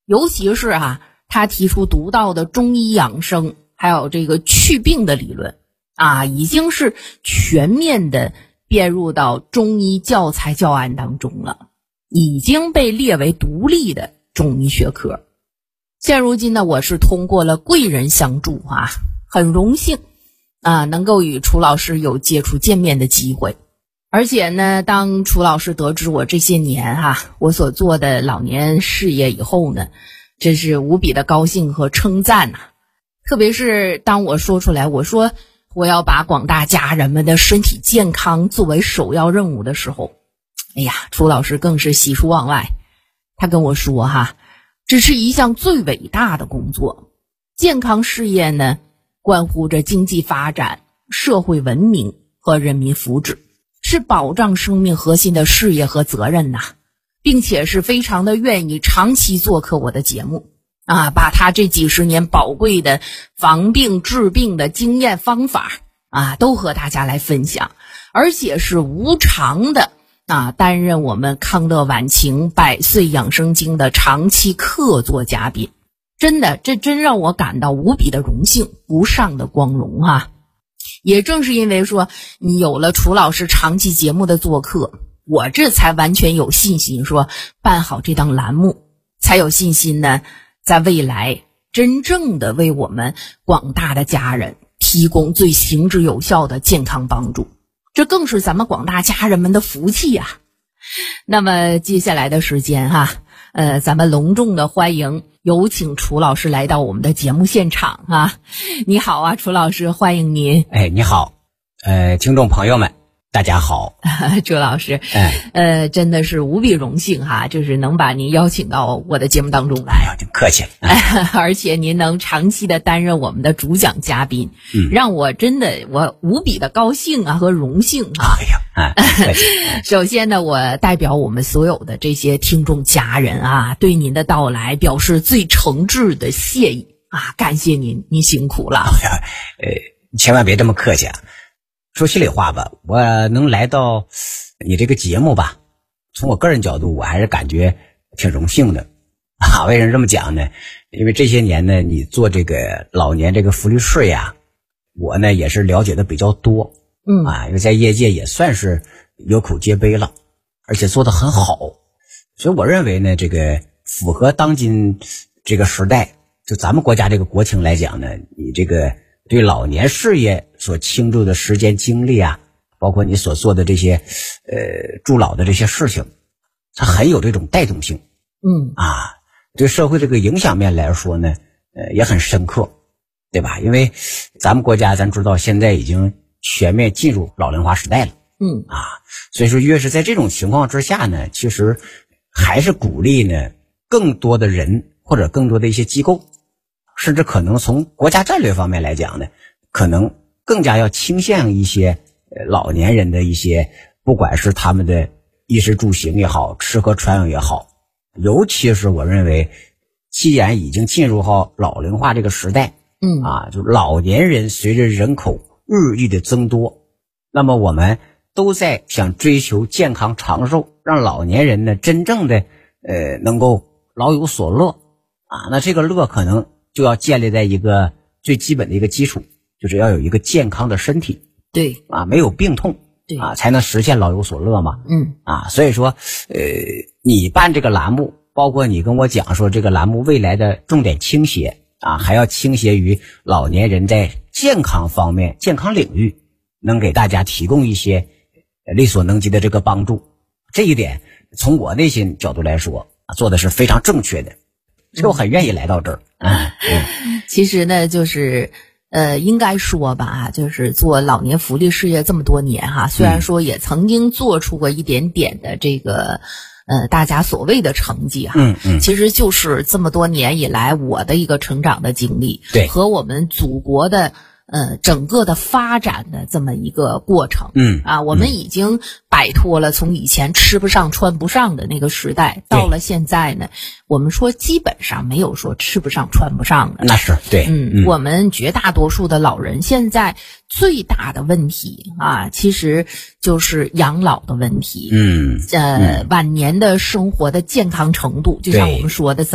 尤其是他提出独到的中医养生，还有这个祛病的理论已经是全面的编入到中医教材教案当中了，已经被列为独立的中医学科。现如今呢，我是通过了贵人相助很荣幸能够与楚老师有接触见面的机会。而且呢，当楚老师得知我这些年我所做的老年事业以后呢，真是无比的高兴和称赞特别是当我说出来，我说我要把广大家人们的身体健康作为首要任务的时候，楚老师更是喜出望外。他跟我说这是一项最伟大的工作。健康事业呢，关乎着经济发展、社会文明和人民福祉，是保障生命核心的事业和责任并且是非常的愿意长期做客我的节目把他这几十年宝贵的防病治病的经验方法都和大家来分享，而且是无偿的担任我们康乐晚晴100岁养生经的长期客座嘉宾。真的，这真让我感到无比的荣幸，无上的光荣也正是因为说你有了楚老师长期节目的做客，我这才完全有信心说办好这档栏目，才有信心呢在未来真正的为我们广大的家人提供最行之有效的健康帮助，这更是咱们广大家人们的福气那么接下来的时间咱们隆重的欢迎有请楚老师来到我们的节目现场你好楚老师，欢迎您。 你好，听众朋友们大家好。 楚老师真的是无比荣幸就是能把您邀请到我的节目当中来。 客气而且您能长期的担任我们的主讲嘉宾让我真的我无比的高兴和荣幸客气首先呢，我代表我们所有的这些听众家人对您的到来表示最诚挚的谢意感谢您辛苦了。 千万别这么客气说心里话吧，我能来到你这个节目吧，从我个人角度我还是感觉挺荣幸的为什么这么讲呢？因为这些年呢，你做这个老年这个福利事业我呢也是了解的比较多因为在业界也算是有口皆碑了，而且做得很好。所以我认为呢，这个符合当今这个时代，就咱们国家这个国情来讲呢，你这个对老年事业所倾注的时间精力包括你所做的这些助老的这些事情，它很有这种带动性对社会这个影响面来说呢也很深刻，对吧？因为咱们国家咱知道现在已经全面进入老龄化时代了所以说越是在这种情况之下呢，其实还是鼓励呢更多的人或者更多的一些机构，甚至可能从国家战略方面来讲呢，可能更加要倾向一些老年人的一些，不管是他们的衣食住行也好，吃喝穿用也好，尤其是我认为既然已经进入到老龄化这个时代就老年人随着人口日益的增多，那么我们都在想追求健康长寿，让老年人呢真正的能够老有所乐那这个乐可能就要建立在一个最基本的一个基础，就是要有一个健康的身体， 对没有病痛， 对才能实现老有所乐嘛。所以说你办这个栏目，包括你跟我讲说这个栏目未来的重点倾斜还要倾斜于老年人在健康方面、健康领域能给大家提供一些力所能及的这个帮助，这一点从我内心角度来说做的是非常正确的，所以我很愿意来到这儿其实呢就是应该说吧就是做老年福利事业这么多年虽然说也曾经做出过一点点的这个大家所谓的成绩其实就是这么多年以来我的一个成长的经历， 对， 和我们祖国的整个的发展的这么一个过程我们已经摆脱了从以前吃不上穿不上的那个时代，到了现在呢我们说基本上没有说吃不上穿不上的， 那是对我们绝大多数的老人现在最大的问题其实就是养老的问题晚年的生活的健康程度，就像我们说的